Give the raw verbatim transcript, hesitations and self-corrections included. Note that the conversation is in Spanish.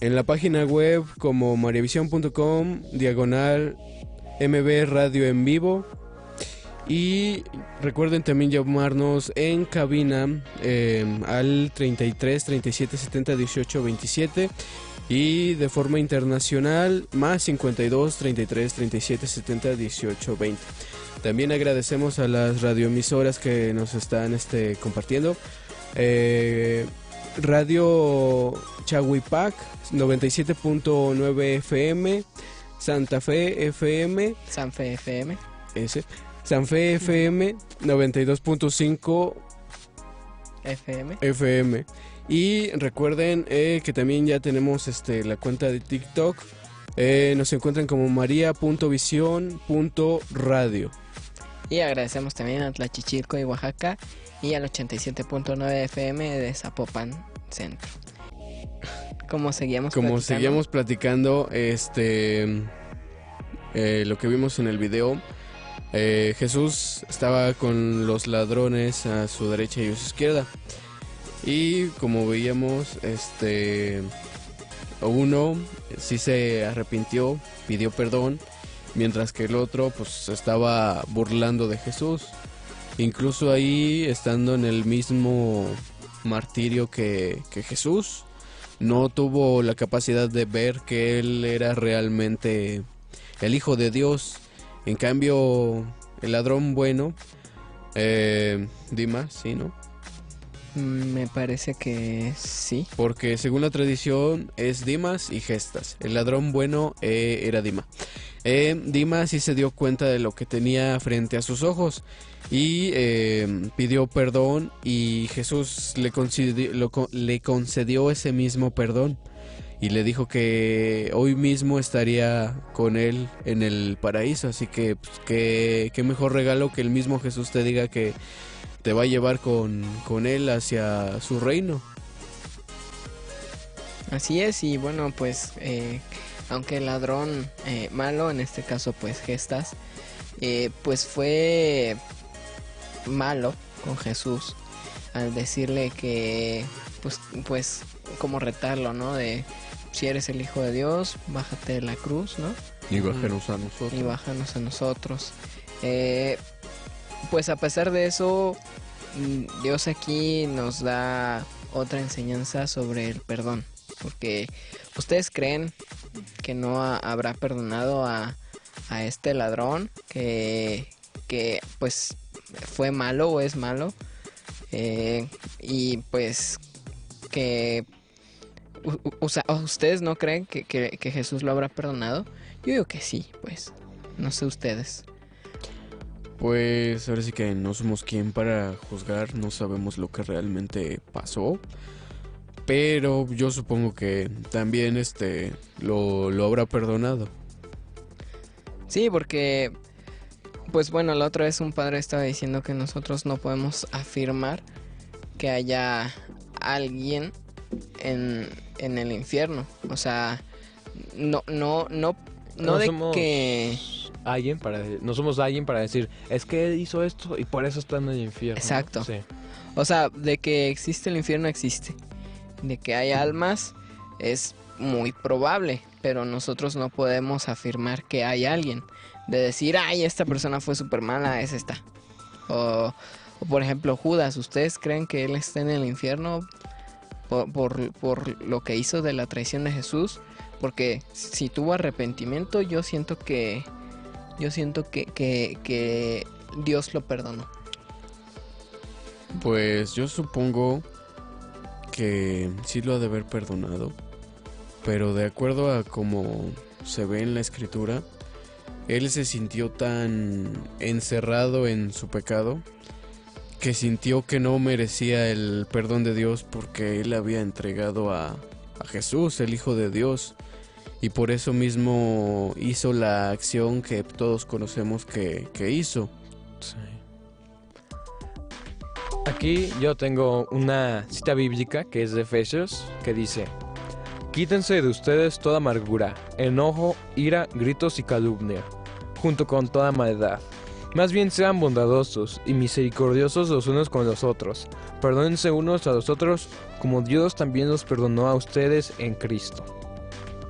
en la página web como mariavision punto com, diagonal M B Radio en vivo. Y recuerden también llamarnos en cabina eh, al treinta y tres, treinta y siete, setenta, dieciocho, veintisiete. Y de forma internacional, más cincuenta y dos, treinta y tres, treinta y siete, setenta, dieciocho, veinte. También agradecemos a las radioemisoras que nos están este, compartiendo. Eh, Radio Chahuipac, noventa y siete punto nueve F M. Santa Fe F M. San Fe F M. Ese. San Fe F M, noventa y dos punto cinco F M. F M. Y recuerden eh, que también ya tenemos este, la cuenta de TikTok. Eh, nos encuentran como maria punto visión punto radio. Y agradecemos también a Tlachichilco y Oaxaca y al ochenta y siete punto nueve F M de Zapopan Centro. Como seguíamos Como platicando, seguíamos platicando, este, eh, lo que vimos en el video, eh, Jesús estaba con los ladrones a su derecha y a su izquierda. Y como veíamos, este, uno sí se arrepintió, pidió perdón, mientras que el otro pues estaba burlando de Jesús. Incluso ahí, estando en el mismo martirio que, que Jesús, no tuvo la capacidad de ver que él era realmente el Hijo de Dios. En cambio, el ladrón bueno, eh, Dimas, ¿sí, no? Me parece que sí. Porque según la tradición es Dimas y Gestas. El ladrón bueno eh, era Dima. Eh, Dimas sí se dio cuenta de lo que tenía frente a sus ojos y eh, pidió perdón, y Jesús le concedió, lo, le concedió ese mismo perdón y le dijo que hoy mismo estaría con él en el paraíso. Así que pues, qué, qué mejor regalo que el mismo Jesús te diga que te va a llevar con, con él hacia su reino. Así es. Y bueno, pues eh, aunque el ladrón eh, malo, en este caso pues Gestas, eh, pues fue malo con Jesús al decirle que pues, pues como retarlo, ¿no? De si eres el Hijo de Dios, bájate de la cruz, ¿no? Y bájanos a nosotros. Y bájanos a nosotros. Eh, pues a pesar de eso, Dios aquí nos da otra enseñanza sobre el perdón. Porque ustedes creen que no ha, habrá perdonado a, a este ladrón que, que pues fue malo o es malo. Eh, y pues que u, u, ustedes no creen que, que, que Jesús lo habrá perdonado. Yo digo que sí, pues no sé ustedes. Pues ahora sí que no somos quien para juzgar, no sabemos lo que realmente pasó, pero yo supongo que también este lo, lo habrá perdonado. Sí, porque pues bueno, la otra vez un padre estaba diciendo que nosotros no podemos afirmar que haya alguien en, en el infierno. O sea, no, no, no, no, no de somos que alguien para no somos alguien para decir es que él hizo esto y por eso está en el infierno. Exacto. Sí. O sea, de que existe el infierno existe. De que hay almas es muy probable, pero nosotros no podemos afirmar que hay alguien. De decir, ay, esta persona fue súper mala, es esta. O, o por ejemplo Judas, ¿ustedes creen que él está en el infierno por, por, por lo que hizo de la traición de Jesús? Porque si tuvo arrepentimiento, yo siento que yo siento que, que, que Dios lo perdonó. Pues yo supongo que sí lo ha de haber perdonado, pero de acuerdo a como se ve en la escritura, él se sintió tan encerrado en su pecado que sintió que no merecía el perdón de Dios porque él había entregado a, a Jesús, el Hijo de Dios, y por eso mismo hizo la acción que todos conocemos que, que hizo. Sí. Aquí yo tengo una cita bíblica que es de Efesios, que dice: quítense de ustedes toda amargura, enojo, ira, gritos y calumnia, junto con toda maldad. Más bien sean bondadosos y misericordiosos los unos con los otros. Perdónense unos a los otros, como Dios también los perdonó a ustedes en Cristo.